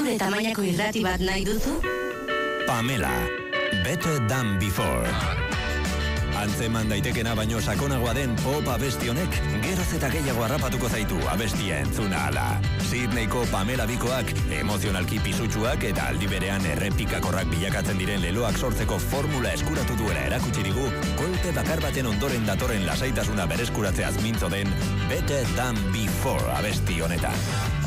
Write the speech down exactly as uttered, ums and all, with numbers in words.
zure tamainako irrati bat nahi duzu? Pamela, Better Than Before. Antzeman daitekena baino sakonagoa den pop abesti honek geroz eta gehiago harrapatuko zaitu abestia entzuna ala. Sydneyko Pamela bikoak emozionalki pisutsuak eta aldi berean errepikakorrak bilakatzen diren leloak sortzeko formula eskuratu duela erakutsi digu, kolpe bakar baten ondoren datorren lasaitasuna bereskuratzeaz mintzo den Better Than Before abesti honetan.